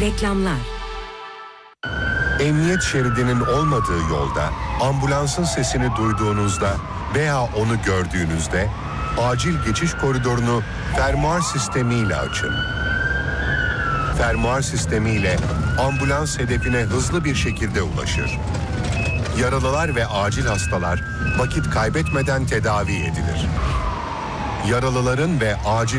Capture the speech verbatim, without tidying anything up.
Reklamlar. Emniyet şeridinin olmadığı yolda ambulansın sesini duyduğunuzda veya onu gördüğünüzde acil geçiş koridorunu fermuar sistemiyle açın. Fermuar sistemiyle ambulans hedefine hızlı bir şekilde ulaşır. Yaralılar ve acil hastalar vakit kaybetmeden tedavi edilir. Yaralıların ve acil